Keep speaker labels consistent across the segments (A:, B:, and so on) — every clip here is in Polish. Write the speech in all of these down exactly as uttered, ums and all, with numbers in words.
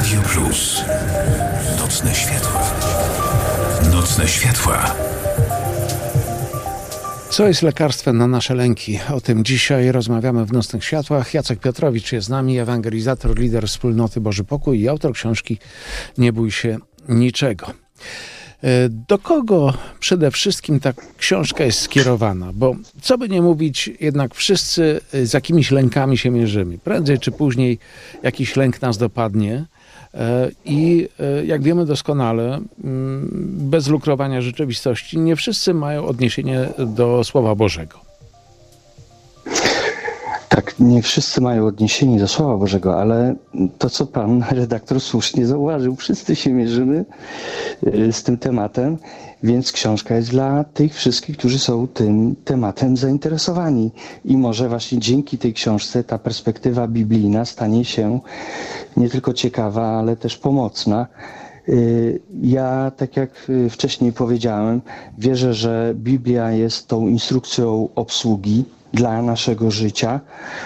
A: Radio Plus. Nocne światła. Nocne światła.
B: Co jest lekarstwem na nasze lęki? O tym dzisiaj rozmawiamy w Nocnych Światłach. Jacek Piotrowicz jest z nami, ewangelizator, lider wspólnoty Boży Pokój i autor książki Nie bój się niczego. Do kogo przede wszystkim ta książka jest skierowana? Bo co by nie mówić, jednak wszyscy z jakimiś lękami się mierzymy. Prędzej czy później jakiś lęk nas dopadnie i jak wiemy doskonale, bez lukrowania rzeczywistości, nie wszyscy mają odniesienie do Słowa Bożego.
C: Tak, nie wszyscy mają odniesienie do Słowa Bożego, ale to, co pan redaktor słusznie zauważył, wszyscy się mierzymy z tym tematem, więc książka jest dla tych wszystkich, którzy są tym tematem zainteresowani. I może właśnie dzięki tej książce ta perspektywa biblijna stanie się nie tylko ciekawa, ale też pomocna. Ja, tak jak wcześniej powiedziałem, wierzę, że Biblia jest tą instrukcją obsługi dla naszego życia.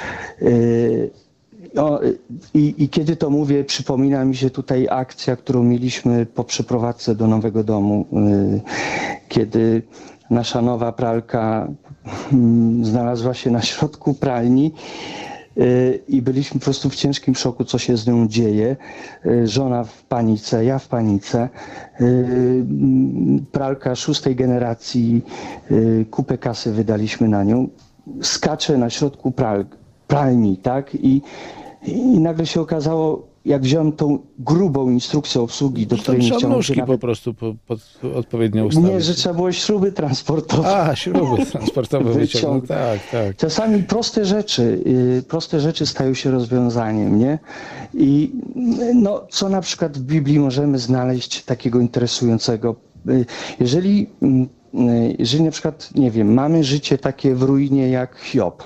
C: I, I kiedy to mówię, przypomina mi się tutaj akcja, którą mieliśmy po przeprowadzce do nowego domu, kiedy nasza nowa pralka znalazła się na środku pralni i byliśmy po prostu w ciężkim szoku, co się z nią dzieje. Żona w panice, ja w panice. Pralka szóstej generacji, kupę kasy wydaliśmy na nią. Skacze na środku pral, pralni, tak? I, I nagle się okazało, jak wziąłem tą grubą instrukcję obsługi, do której nie chciałem...
B: nóżki nawet... po prostu po, po, odpowiednio ustawić.
C: Nie, że trzeba było śruby transportowe.
B: A, śruby transportowe wyciągnąć. Tak, tak.
C: Czasami proste rzeczy, yy, proste rzeczy stają się rozwiązaniem, nie? I no, co na przykład w Biblii możemy znaleźć takiego interesującego? Yy, jeżeli... Yy, Jeżeli na przykład, nie wiem, mamy życie takie w ruinie jak Hiob,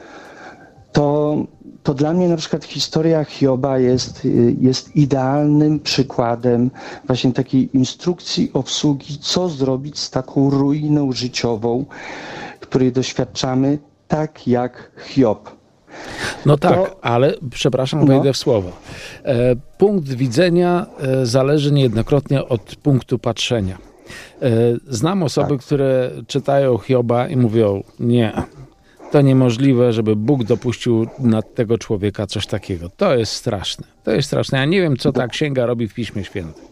C: to, to dla mnie na przykład historia Hioba jest, jest idealnym przykładem właśnie takiej instrukcji obsługi, co zrobić z taką ruiną życiową, której doświadczamy, tak jak Hiob.
B: No tak, to, ale przepraszam, wejdę no. w słowo. E, punkt widzenia e, zależy niejednokrotnie od punktu patrzenia. Znam osoby, tak. które czytają Hioba i mówią, nie, to niemożliwe, żeby Bóg dopuścił na tego człowieka coś takiego. To jest straszne. To jest straszne. Ja nie wiem, co ta księga robi w Piśmie Świętym.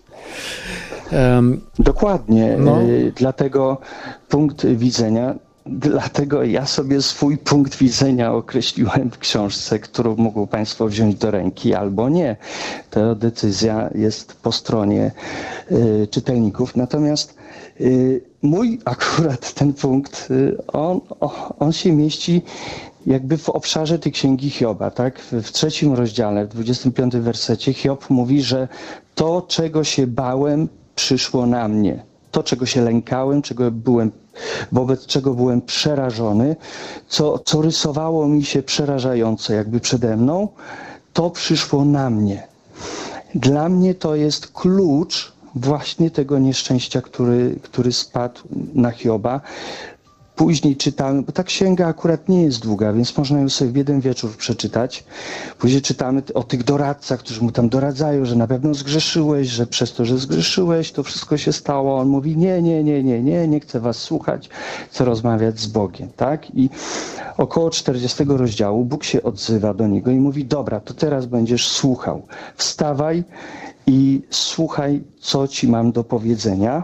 B: Um,
C: Dokładnie. No. Y, dlatego punkt widzenia, dlatego ja sobie swój punkt widzenia określiłem w książce, którą mogą Państwo wziąć do ręki albo nie. Ta decyzja jest po stronie y, czytelników. Natomiast mój akurat ten punkt, on, on się mieści jakby w obszarze tej księgi Hioba, tak? W trzecim rozdziale, w dwudziestym piątym wersecie Hiob mówi, że to, czego się bałem, przyszło na mnie. To, czego się lękałem, czego byłem, wobec czego byłem przerażony, co, co rysowało mi się przerażająco jakby przede mną, to przyszło na mnie. Dla mnie to jest klucz właśnie tego nieszczęścia, który, który spadł na Hioba. Później czytamy, bo ta księga akurat nie jest długa, więc można ją sobie w jeden wieczór przeczytać. Później czytamy o tych doradcach, którzy mu tam doradzają, że na pewno zgrzeszyłeś, że przez to, że zgrzeszyłeś, to wszystko się stało. On mówi, nie, nie, nie, nie, nie, nie chcę was słuchać, chcę rozmawiać z Bogiem, tak? I około czterdziestego rozdziału Bóg się odzywa do niego i mówi, dobra, to teraz będziesz słuchał. Wstawaj i słuchaj, co ci mam do powiedzenia.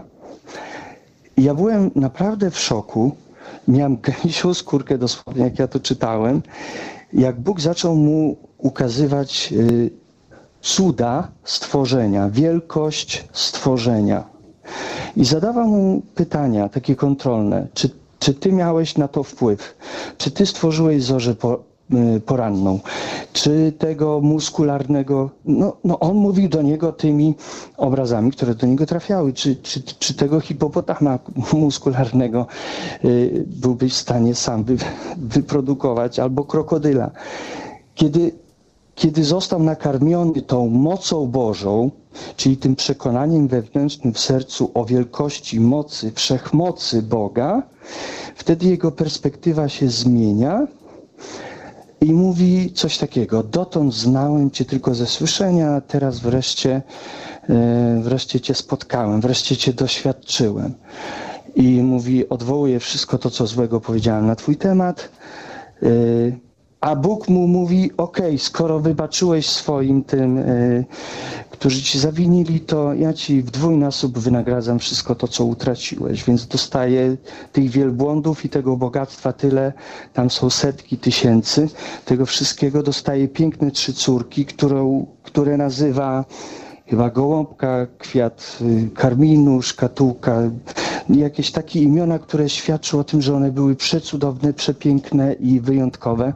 C: I ja byłem naprawdę w szoku. Miałem gęsią skórkę dosłownie, jak ja to czytałem. Jak Bóg zaczął mu ukazywać y, cuda stworzenia, wielkość stworzenia. I zadawał mu pytania takie kontrolne. Czy, czy ty miałeś na to wpływ? Czy ty stworzyłeś zorzę po, y, poranną? Czy tego muskularnego, no, no on mówił do niego tymi obrazami, które do niego trafiały. Czy, czy, czy tego hipopotama muskularnego y, byłbyś w stanie sam wy, wyprodukować, albo krokodyla. Kiedy, kiedy został nakarmiony tą mocą Bożą, czyli tym przekonaniem wewnętrznym w sercu o wielkości mocy, wszechmocy Boga, wtedy jego perspektywa się zmienia i mówi coś takiego: dotąd znałem Cię tylko ze słyszenia, a teraz wreszcie, wreszcie Cię spotkałem, wreszcie Cię doświadczyłem. I mówi, odwołuje wszystko to, co złego powiedziałem na Twój temat, a Bóg mu mówi: okej, skoro wybaczyłeś swoim tym, którzy Ci zawinili, to ja Ci w dwójnasób wynagradzam wszystko to, co utraciłeś. Więc dostaje tych wielbłądów i tego bogactwa tyle, tam są setki tysięcy, tego wszystkiego. Dostaje piękne trzy córki, którą, które nazywa chyba gołąbka, kwiat karminu, szkatułka, jakieś takie imiona, które świadczą o tym, że one były przecudowne, przepiękne i wyjątkowe.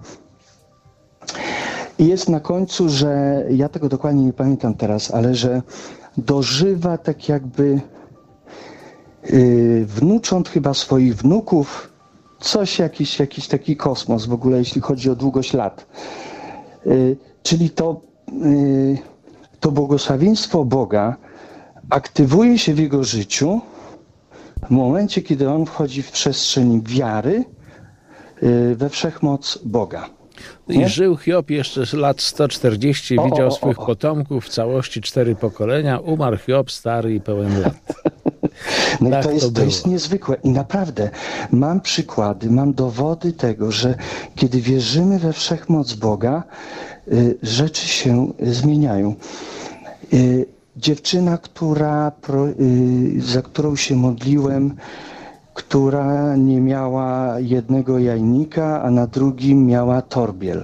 C: I jest na końcu, że ja tego dokładnie nie pamiętam teraz, ale że dożywa tak jakby yy, wnucząt chyba swoich wnuków, coś, jakiś, jakiś taki kosmos w ogóle, jeśli chodzi o długość lat. Yy, czyli to, yy, to błogosławieństwo Boga aktywuje się w jego życiu w momencie, kiedy on wchodzi w przestrzeń wiary yy, we wszechmoc Boga.
B: I żył Hiob jeszcze lat sto czterdzieści,
C: O,
B: widział
C: o, o,
B: swych
C: o.
B: potomków w całości cztery pokolenia, umarł Hiob stary i pełen lat.
C: No
B: Tak
C: i to
B: to
C: jest, to
B: było.
C: jest niezwykłe. I naprawdę mam przykłady, mam dowody tego, że kiedy wierzymy we wszechmoc Boga, y, rzeczy się zmieniają. Y, dziewczyna, która, pro, y, za którą się modliłem, która nie miała jednego jajnika, a na drugim miała torbiel.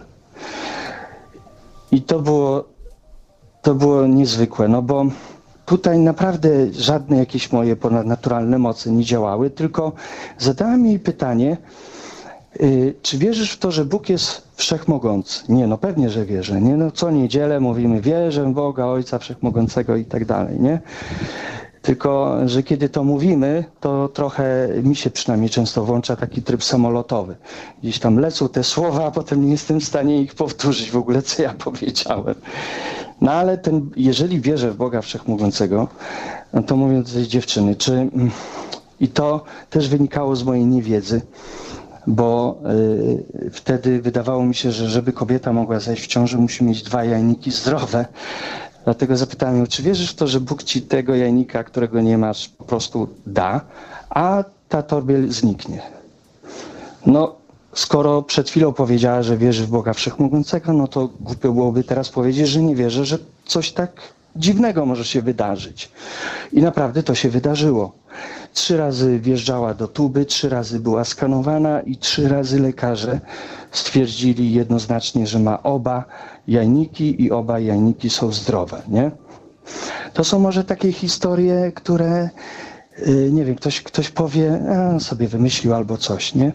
C: I to było, to było niezwykłe, no bo tutaj naprawdę żadne jakieś moje ponadnaturalne moce nie działały, tylko zadałem jej pytanie, y, czy wierzysz w to, że Bóg jest wszechmogący? Nie, no pewnie, że wierzę. Nie, no co niedzielę mówimy, wierzę w Boga, Ojca Wszechmogącego i tak dalej, nie? Tylko, że kiedy to mówimy, to trochę mi się przynajmniej często włącza taki tryb samolotowy. Gdzieś tam lecą te słowa, a potem nie jestem w stanie ich powtórzyć w ogóle, co ja powiedziałem. No ale ten, jeżeli wierzę w Boga Wszechmogącego, no to mówię do tej dziewczyny, czy... I to też wynikało z mojej niewiedzy, bo y, wtedy wydawało mi się, że żeby kobieta mogła zajść w ciążę, musi mieć dwa jajniki zdrowe. Dlatego zapytałem ją, czy wierzysz w to, że Bóg ci tego jajnika, którego nie masz, po prostu da, a ta torbiel zniknie. No, skoro przed chwilą powiedziała, że wierzy w Boga Wszechmogącego, no to głupio byłoby teraz powiedzieć, że nie wierzę, że coś tak dziwnego może się wydarzyć. I naprawdę to się wydarzyło. Trzy razy wjeżdżała do tuby, trzy razy była skanowana i trzy razy lekarze stwierdzili jednoznacznie, że ma oba jajniki i oba jajniki są zdrowe, nie? To są może takie historie, które, yy, nie wiem, ktoś, ktoś powie, a, sobie wymyślił albo coś, nie?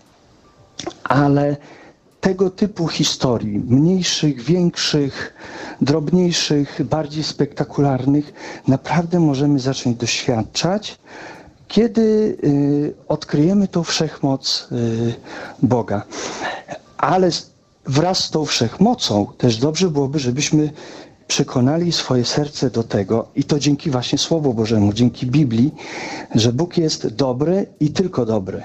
C: Ale tego typu historii, mniejszych, większych, drobniejszych, bardziej spektakularnych, naprawdę możemy zacząć doświadczać, kiedy y, odkryjemy tą wszechmoc y, Boga. Ale wraz z tą wszechmocą też dobrze byłoby, żebyśmy przekonali swoje serce do tego, i to dzięki właśnie Słowu Bożemu, dzięki Biblii, że Bóg jest dobry i tylko dobry.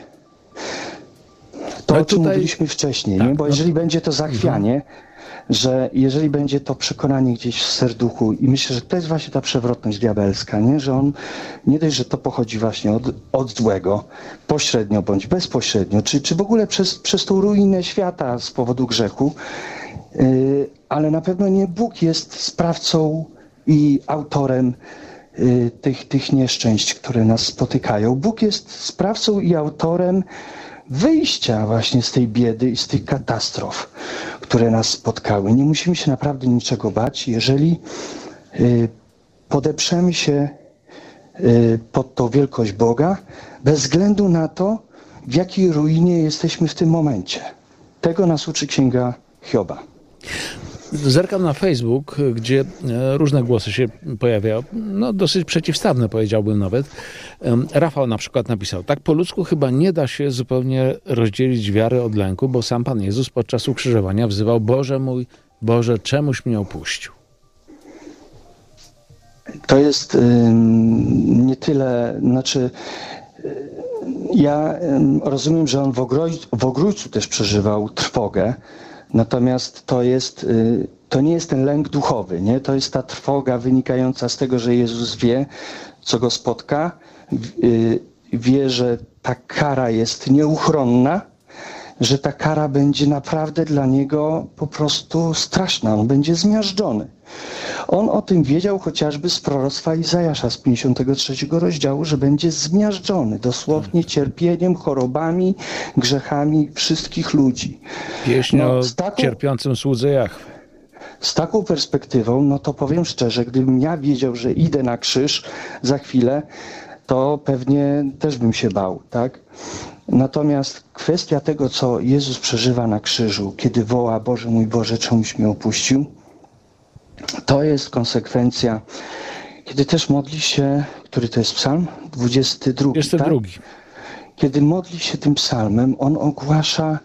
C: To,
B: No
C: o czym
B: tutaj-
C: mówiliśmy wcześniej,
B: Tak,
C: nie? Bo
B: no-
C: jeżeli będzie to zachwianie, że jeżeli będzie to przekonanie gdzieś w serduchu, i myślę, że to jest właśnie ta przewrotność diabelska, nie? Że on, nie dość, że to pochodzi właśnie od, od złego, pośrednio bądź bezpośrednio, czy, czy w ogóle przez, przez tą ruinę świata z powodu grzechu, yy, ale na pewno nie Bóg jest sprawcą i autorem yy, tych, tych nieszczęść, które nas spotykają. Bóg jest sprawcą i autorem wyjścia właśnie z tej biedy i z tych katastrof, które nas spotkały. Nie musimy się naprawdę niczego bać, jeżeli y, podeprzemy się y, pod tą wielkość Boga, bez względu na to, w jakiej ruinie jesteśmy w tym momencie. Tego nas uczy Księga Hioba.
B: Zerkam na Facebook, gdzie e, różne głosy się pojawiają, no dosyć przeciwstawne powiedziałbym nawet. Em, Rafał na przykład napisał, tak po ludzku chyba nie da się zupełnie rozdzielić wiary od lęku, bo sam Pan Jezus podczas ukrzyżowania wzywał: Boże mój, Boże, czemuś mnie opuścił.
C: To jest ym, nie tyle, znaczy y, ja ym, rozumiem, że on w, ogrój, w Ogrójcu też przeżywał trwogę, Natomiast to jest, to nie jest ten lęk duchowy, nie? To jest ta trwoga wynikająca z tego, że Jezus wie, co go spotka, wie, że ta kara jest nieuchronna, że ta kara będzie naprawdę dla niego po prostu straszna, on będzie zmiażdżony. On o tym wiedział chociażby z proroctwa Izajasza z pięćdziesiątego trzeciego rozdziału, że będzie zmiażdżony dosłownie cierpieniem, chorobami, grzechami wszystkich ludzi.
B: Pieśń no, o taką, cierpiącym słudze Jahwe.
C: Z taką perspektywą, no to powiem szczerze, gdybym ja wiedział, że idę na krzyż za chwilę, to pewnie też bym się bał, tak? Natomiast kwestia tego, co Jezus przeżywa na krzyżu, kiedy woła: Boże mój Boże, czemuś mnie opuścił, to jest konsekwencja, kiedy też modli się, który to jest psalm? dwudziesty drugi.
B: dwudziesty drugi.
C: Tak? Kiedy modli się tym psalmem, on ogłasza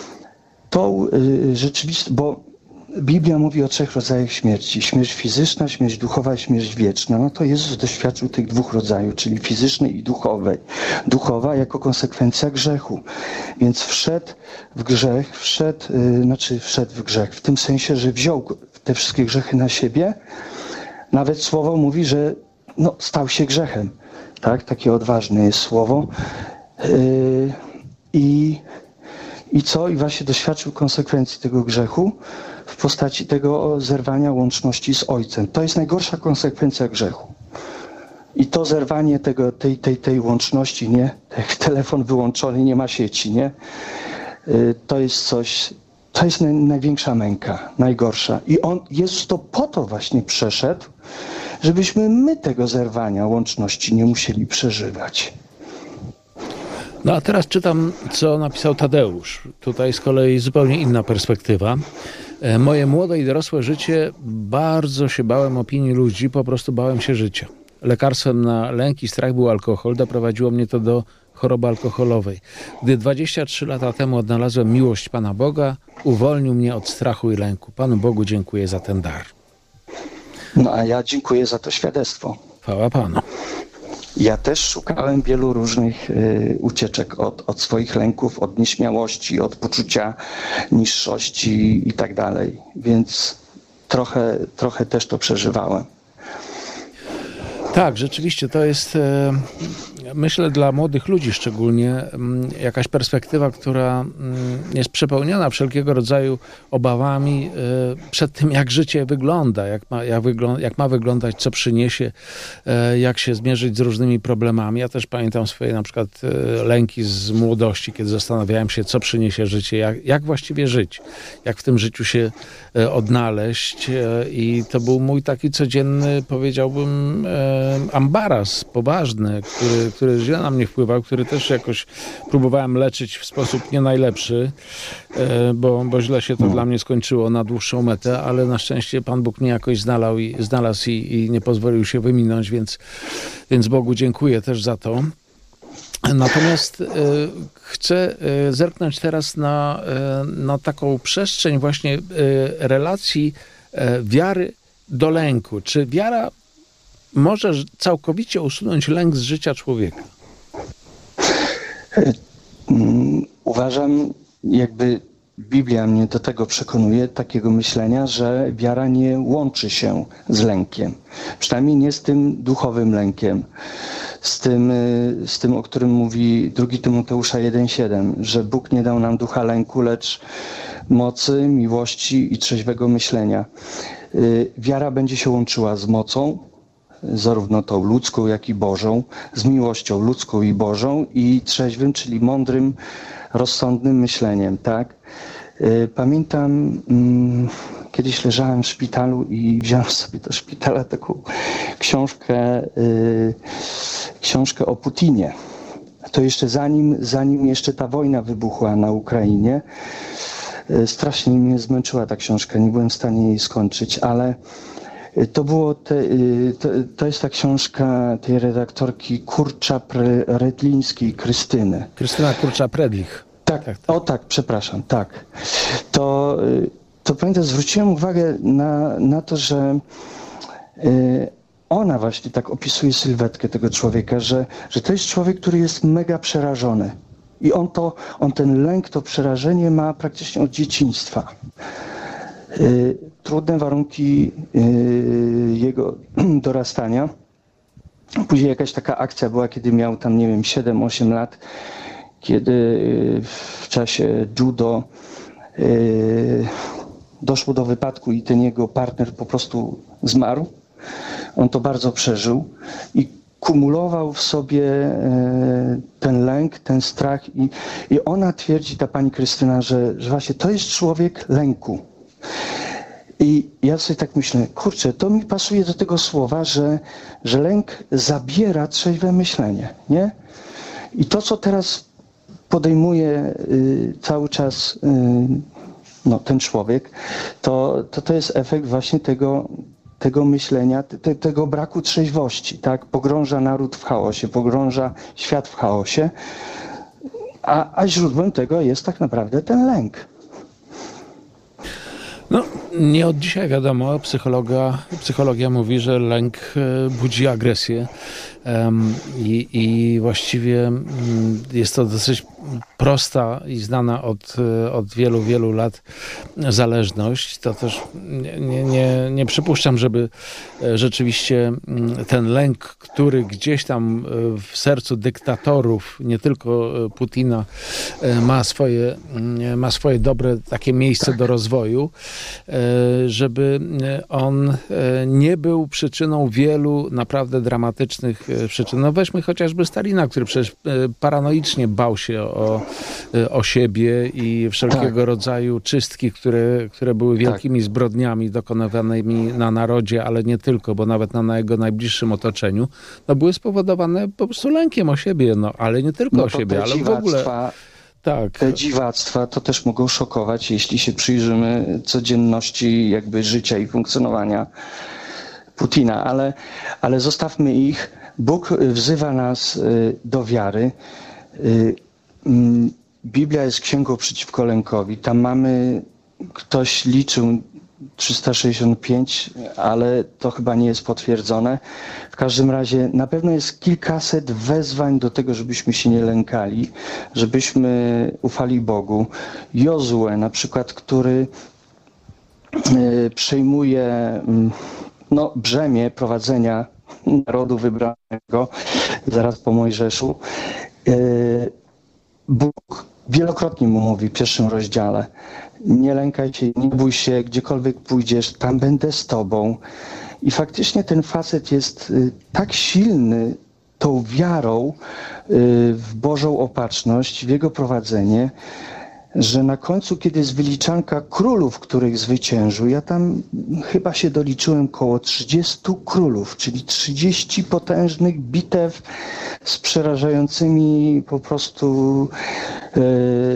C: tą y, rzeczywistość, bo Biblia mówi o trzech rodzajach śmierci. Śmierć fizyczna, śmierć duchowa i śmierć wieczna. No to Jezus doświadczył tych dwóch rodzajów, czyli fizycznej i duchowej. Duchowa jako konsekwencja grzechu. Więc wszedł w grzech, wszedł, yy, znaczy wszedł w grzech, w tym sensie, że wziął te wszystkie grzechy na siebie. Nawet słowo mówi, że no, stał się grzechem. Tak? Takie odważne jest słowo. Yy, i, I co? I właśnie doświadczył konsekwencji tego grzechu w postaci tego zerwania łączności z Ojcem. To jest najgorsza konsekwencja grzechu. I to zerwanie tego, tej, tej, tej łączności, nie? Jak telefon wyłączony, nie ma sieci, nie? To jest coś, to jest naj, największa męka, najgorsza. I on, Jezus to po to właśnie przeszedł, żebyśmy my tego zerwania łączności nie musieli przeżywać.
B: No a teraz czytam, co napisał Tadeusz. Tutaj z kolei zupełnie inna perspektywa. Moje młode i dorosłe życie, bardzo się bałem opinii ludzi, po prostu bałem się życia. Lekarstwem na lęk i strach był alkohol, doprowadziło mnie to do choroby alkoholowej. Gdy dwadzieścia trzy lata temu odnalazłem miłość Pana Boga, uwolnił mnie od strachu i lęku. Panu Bogu dziękuję za ten dar.
C: No a ja dziękuję za to świadectwo.
B: Chwała Panu.
C: Ja też szukałem wielu różnych y, ucieczek od, od swoich lęków, od nieśmiałości, od poczucia niższości i tak dalej. Więc trochę, trochę też to przeżywałem.
B: Tak, rzeczywiście to jest, myślę, dla młodych ludzi szczególnie jakaś perspektywa, która jest przepełniona wszelkiego rodzaju obawami przed tym, jak życie wygląda, jak ma, jak wygląda, jak ma wyglądać, co przyniesie, jak się zmierzyć z różnymi problemami. Ja też pamiętam swoje na przykład lęki z młodości, kiedy zastanawiałem się, co przyniesie życie, jak, jak właściwie żyć, jak w tym życiu się odnaleźć. I to był mój taki codzienny, powiedziałbym, ambaras poważny, który, który źle na mnie wpływał, który też jakoś próbowałem leczyć w sposób nie najlepszy, bo, bo źle się to dla mnie skończyło na dłuższą metę, ale na szczęście Pan Bóg mnie jakoś znalazł i, znalazł i, i nie pozwolił się wyminąć, więc, więc Bogu dziękuję też za to. Natomiast y, chcę y, zerknąć teraz na, y, na taką przestrzeń właśnie y, relacji y, wiary do lęku. Czy wiara może całkowicie usunąć lęk z życia człowieka?
C: Uważam, jakby Biblia mnie do tego przekonuje, takiego myślenia, że wiara nie łączy się z lękiem. Przynajmniej nie z tym duchowym lękiem. Z tym, z tym, o którym mówi drugi Tymoteusza jeden siedem, że Bóg nie dał nam ducha lęku, lecz mocy, miłości i trzeźwego myślenia. Wiara będzie się łączyła z mocą, zarówno tą ludzką, jak i Bożą, z miłością ludzką i Bożą i trzeźwym, czyli mądrym, rozsądnym myśleniem, tak? Pamiętam, kiedyś leżałem w szpitalu i wziąłem sobie do szpitala taką książkę, książkę o Putinie. To jeszcze zanim, zanim jeszcze ta wojna wybuchła na Ukrainie. Strasznie mnie zmęczyła ta książka, nie byłem w stanie jej skończyć, ale to było te, to, to jest ta książka tej redaktorki Kurcza-Redlińskiej, Krystyny.
B: Krystyna Kurcza-Predlich.
C: Tak, tak, tak, o tak, przepraszam, tak. To, to pamiętam, zwróciłem uwagę na, na to, że ona właśnie tak opisuje sylwetkę tego człowieka, że, że to jest człowiek, który jest mega przerażony. I on, to, on ten lęk, to przerażenie ma praktycznie od dzieciństwa. Trudne warunki jego dorastania. Później jakaś taka akcja była, kiedy miał tam, nie wiem, siedem osiem lat, kiedy w czasie judo doszło do wypadku i ten jego partner po prostu zmarł. On to bardzo przeżył i kumulował w sobie ten lęk, ten strach i, i ona twierdzi, ta pani Krystyna, że, że właśnie to jest człowiek lęku. I ja sobie tak myślę, kurczę, to mi pasuje do tego słowa, że, że lęk zabiera trzeźwe myślenie, nie? I to, co teraz podejmuje y, cały czas y, no, ten człowiek, to, to to jest efekt właśnie tego, tego myślenia, te, tego braku trzeźwości, tak? Pogrąża naród w chaosie, pogrąża świat w chaosie, a, a źródłem tego jest tak naprawdę ten lęk.
B: No, nie od dzisiaj wiadomo, psychologa, psychologia mówi, że lęk budzi agresję um, i, i właściwie um, jest to dosyć prosta i znana od, od wielu, wielu lat zależność. To też nie, nie, nie przypuszczam, żeby rzeczywiście ten lęk, który gdzieś tam w sercu dyktatorów, nie tylko Putina, ma swoje, ma swoje dobre takie miejsce do rozwoju, żeby on nie był przyczyną wielu naprawdę dramatycznych przyczyn. No weźmy chociażby Stalina, który przecież paranoicznie bał się o, o siebie i wszelkiego tak. rodzaju czystki, które, które były wielkimi tak. zbrodniami dokonywanymi na narodzie, ale nie tylko, bo nawet na, na jego najbliższym otoczeniu, no były spowodowane po prostu lękiem o siebie, no ale nie tylko
C: no
B: o siebie, ale w ogóle...
C: Tak. Te dziwactwa to też mogą szokować, jeśli się przyjrzymy codzienności jakby życia i funkcjonowania Putina, ale, ale zostawmy ich. Bóg wzywa nas do wiary. Biblia jest księgą przeciwko lękowi. Tam mamy, ktoś liczył trzysta sześćdziesiąt pięć, ale to chyba nie jest potwierdzone. W każdym razie na pewno jest kilkaset wezwań do tego, żebyśmy się nie lękali, żebyśmy ufali Bogu. Jozue na przykład, który przejmuje no, brzemię prowadzenia narodu wybranego zaraz po Mojżeszu. Bóg wielokrotnie mu mówi w pierwszym rozdziale: nie lękaj się, nie bój się, gdziekolwiek pójdziesz, tam będę z tobą. I faktycznie ten facet jest tak silny tą wiarą w Bożą opatrzność, w Jego prowadzenie, że na końcu, kiedy jest wyliczanka królów, których zwyciężył, ja tam chyba się doliczyłem koło trzydziestu królów, czyli trzydzieści potężnych bitew z przerażającymi po prostu yy,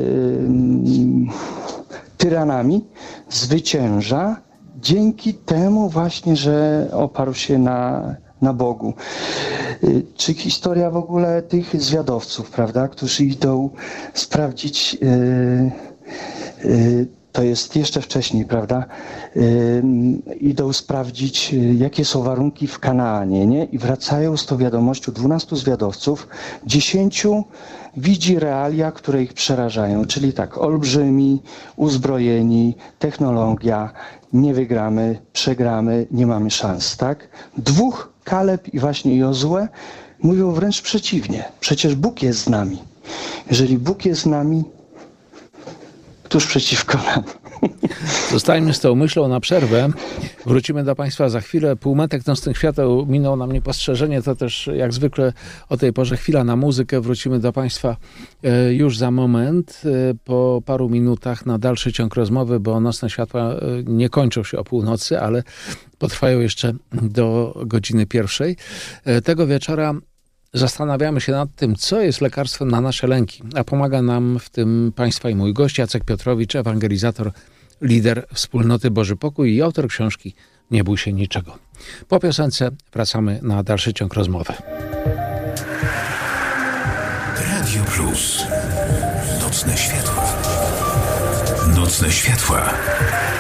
C: tyranami, zwycięża dzięki temu właśnie, że oparł się na, na Bogu. Czy historia w ogóle tych zwiadowców, prawda, którzy idą sprawdzić, yy, yy, to jest jeszcze wcześniej, prawda, yy, idą sprawdzić, jakie są warunki w Kanaanie, nie? I wracają z tą wiadomością dwunastu zwiadowców, dziesięciu widzi realia, które ich przerażają, czyli tak, olbrzymi, uzbrojeni, technologia, nie wygramy, przegramy, nie mamy szans, tak? Dwóch, Kaleb i właśnie Jozue, mówią wręcz przeciwnie. Przecież Bóg jest z nami. Jeżeli Bóg jest z nami, któż przeciwko nam?
B: Zostańmy z tą myślą na przerwę. Wrócimy do Państwa za chwilę. Półmetek nocnych świateł minął nam niepostrzeżenie. To też jak zwykle o tej porze chwila na muzykę. Wrócimy do Państwa już za moment, po paru minutach na dalszy ciąg rozmowy, bo nocne światła nie kończą się o północy, ale potrwają jeszcze do godziny pierwszej. Tego wieczora zastanawiamy się nad tym, co jest lekarstwem na nasze lęki, a pomaga nam w tym Państwa i mój gość Jacek Piotrowicz, ewangelizator, lider wspólnoty Boży Pokój i autor książki Nie bój się niczego. Po piosence wracamy na dalszy ciąg rozmowy.
A: Radio Plus. Nocne światła. Nocne światła.